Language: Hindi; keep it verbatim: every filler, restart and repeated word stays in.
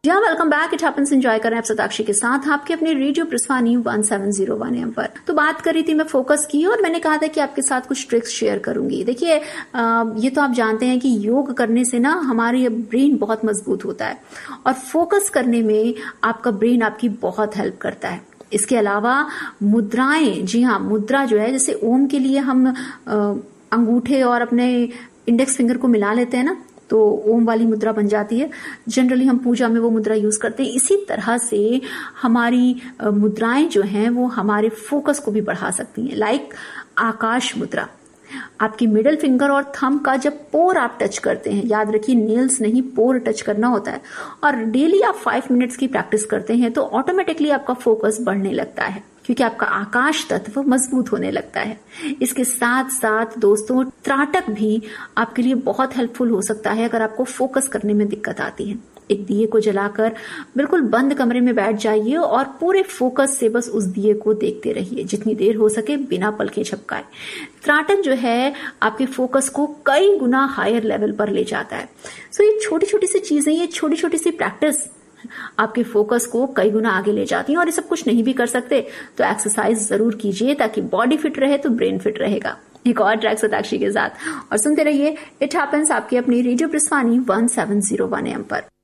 या welcome back. It happens enjoy कर रहे हैं आप सताक्षी के साथ आपके अपने radio प्रस्वानी one seven zero one M पर। तो बात कर रही थी मैं फोकस की और मैंने कहा था कि आपके साथ कुछ ट्रिक्स शेयर करूंगी। देखिए ये तो आप जानते हैं कि योग करने से ना हमारी ब्रेन बहुत मजबूत होता है और फोकस करने में आपका ब्रेन आपकी बहुत हेल्प करता है। इसके अलावा मुद्राएं, जी हाँ, मुद्रा जो है, जैसे ओम के लिए हम अंगूठे और अपने इंडेक्स फिंगर को मिला लेते हैं ना, तो ओम वाली मुद्रा बन जाती है। जनरली हम पूजा में वो मुद्रा यूज करते हैं। इसी तरह से हमारी मुद्राएं जो हैं वो हमारे फोकस को भी बढ़ा सकती हैं। लाइक आकाश मुद्रा, आपकी मिडिल फिंगर और थंब का जब पोर आप टच करते हैं, याद रखिए नेल्स नहीं पोर टच करना होता है, और डेली आप फाइव मिनट्स की प्रैक्टिस करते हैं तो ऑटोमेटिकली आपका फोकस बढ़ने लगता है क्योंकि आपका आकाश तत्व मजबूत होने लगता है। इसके साथ साथ दोस्तों त्राटक भी आपके लिए बहुत हेल्पफुल हो सकता है अगर आपको फोकस करने में दिक्कत आती है। एक दिए को जलाकर बिल्कुल बंद कमरे में बैठ जाइए और पूरे फोकस से बस उस दिए को देखते रहिए जितनी देर हो सके बिना पलकें झपकाए। त्राटक जो है आपके फोकस को कई गुना हायर लेवल पर ले जाता है। सो ये छोटी छोटी सी चीजें, ये छोटी छोटी सी प्रैक्टिस आपके फोकस को कई गुना आगे ले जाती हैं। और ये सब कुछ नहीं भी कर सकते तो एक्सरसाइज जरूर कीजिए ताकि बॉडी फिट रहे तो ब्रेन फिट रहेगा। एक और ट्रैक सताक्षी के साथ और सुनते रहिए इट हैपेंस आपकी अपनी radio प्रस्वानी one seven zero one M पर।